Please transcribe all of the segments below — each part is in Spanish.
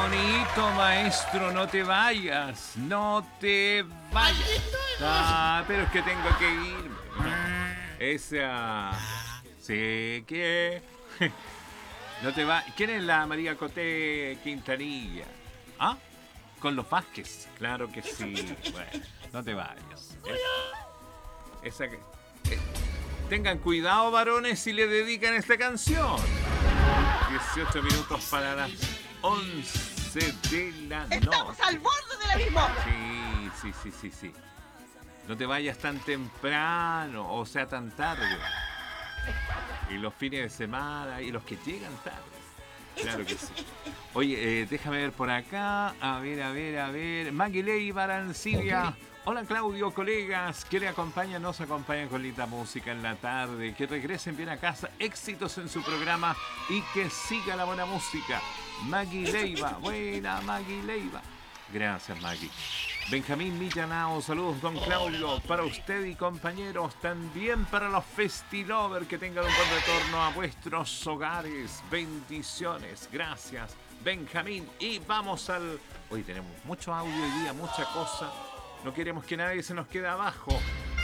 bonito, maestro, no te vayas, no te vayas. Ah, pero es que tengo que irme. Esa... Sí, ¿qué? No te va. ¿Quién es la María Coté Quintanilla? ¿Ah? Con los Vázquez. Claro que sí. Bueno, no te vayas. Esa que... tengan cuidado, varones, si le dedican esta canción. 18 minutos para las 11 de la noche. ¡Estamos al borde del abismo! Sí. No te vayas tan temprano, o sea, tan tarde. Y los fines de semana y los que llegan tarde. Claro que sí. Oye, déjame ver por acá. A ver. Maguiley Barancibia. Okay. Hola Claudio, colegas que le acompañan, nos acompañan con linda música en la tarde. Que regresen bien a casa, éxitos en su programa y que siga la buena música. Maggie Leiva, buena Maggie Leiva. Gracias, Maggie. Benjamín Millanao, saludos don Claudio, para usted y compañeros, también para los festilovers, que tengan un buen retorno a vuestros hogares, bendiciones, gracias Benjamín, y vamos al... Hoy tenemos mucho audio hoy día, mucha cosa, no queremos que nadie se nos quede abajo.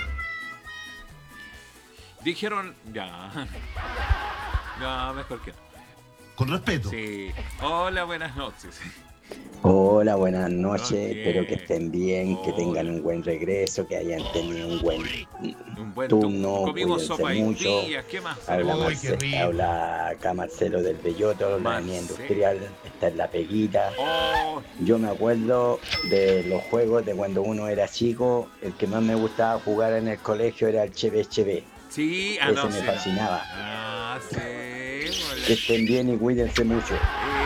Dijeron, ya, mejor que no. Con respeto. Sí, hola, buenas noches. Hola, buenas noches, Okay. Espero que estén bien, que tengan un buen regreso, que hayan tenido un buen turno, comimos sopa mucho. días, ¿qué más? Habla acá Marcelo del Belloto, la avenida industrial, está en la Peguita. Yo me acuerdo de los juegos de cuando uno era chico, el que más me gustaba jugar en el colegio era el Cheve. Sí, ese me fascinaba. Sí. Que estén bien y cuídense mucho.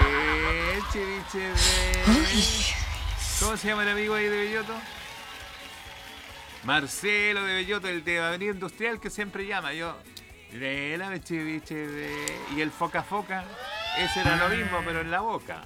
¿Cómo se llama el amigo ahí de Belloto? Marcelo de Belloto, el de Avenida Industrial, que siempre llama. Yo, y el foca, ese era lo mismo, pero en la boca.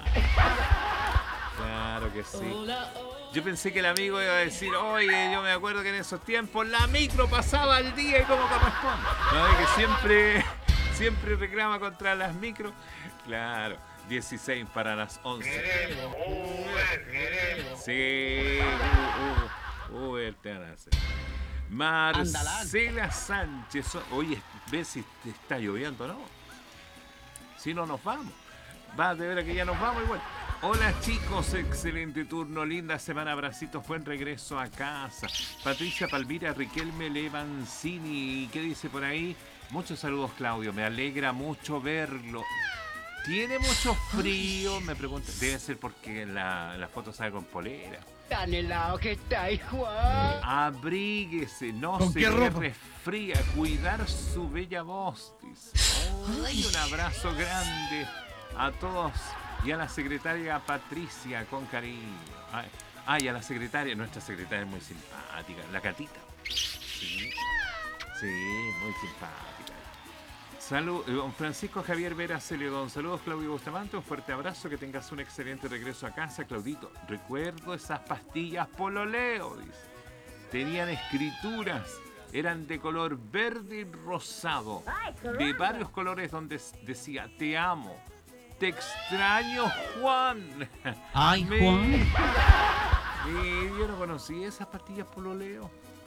Claro que sí. Yo pensé que el amigo iba a decir, oye, yo me acuerdo que en esos tiempos la micro pasaba al día y como corresponde. No, que siempre reclama contra las micros. Claro. 16 para las 11. Queremos Uber. Sí, Uber te van a hacer. Marcela Sánchez. Oye, ve si te está lloviendo, ¿no? Si no nos vamos. Va de ver que ya nos vamos igual. Hola chicos, excelente turno, linda semana, abracitos, buen regreso a casa. Patricia Palmira, Riquelme Levancini, ¿qué dice por ahí? Muchos saludos, Claudio, me alegra mucho verlo. ¿Tiene mucho frío? Me pregunta. Debe ser porque la foto sale con polera. Tan helado que está ahí, Juan. Abríguese, no se le resfría, cuidar su bella voz. Un abrazo grande a todos y a la secretaria Patricia con cariño. Y a la secretaria, nuestra secretaria es muy simpática, la Catita. Sí, muy simpática. Salud, don Francisco Javier Vera Celedón. Saludos, Claudio Bustamante. Un fuerte abrazo. Que tengas un excelente regreso a casa, Claudito. Recuerdo esas pastillas pololeo, dice. Tenían escrituras. Eran de color verde y rosado. De varios colores donde decía, te amo. Te extraño, Juan. Ay, Juan. Yo no conocí esas pastillas pololeo.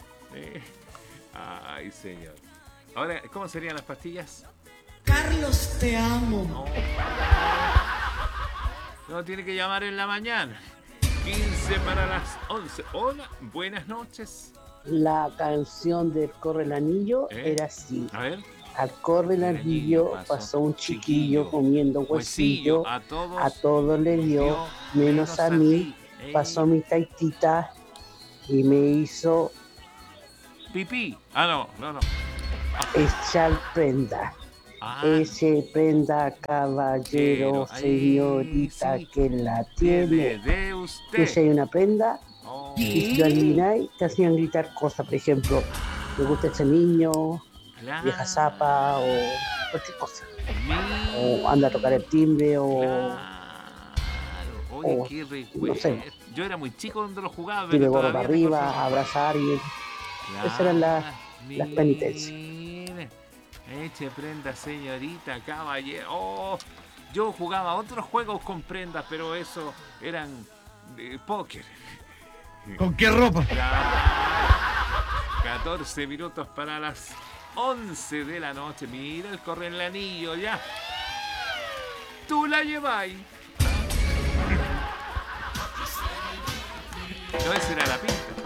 Ay, señor. Ahora, ¿cómo serían las pastillas? Carlos, te amo. No, tiene que llamar en la mañana. 15 para las 11. Hola, buenas noches. La canción del Corre el Anillo era así. A ver. Al corre el anillo pasó un chiquillo comiendo huesillo. A todos le dio, menos a mí. Pasó mi taitita y me hizo... pipí. No. Echar prenda. Ese prenda, caballero, señorita, que la tiene. Que si hay una prenda, y si lo elimináis, te hacían gritar cosas, por ejemplo, me gusta ese niño, vieja zapa, o cualquier cosa. O anda a tocar el timbre, o qué recuerdo. No sé. Yo era muy chico donde lo jugaba. Tire gorro para arriba, abrazar a alguien. Esas eran las penitencias. Eche prenda, señorita, caballero. Yo jugaba otros juegos con prendas, pero eso eran póker. ¿Con qué ropa? 14 minutos para las 11 de la noche. Mira el corre en el anillo, ya. Tú la lleváis. No, esa era la pista.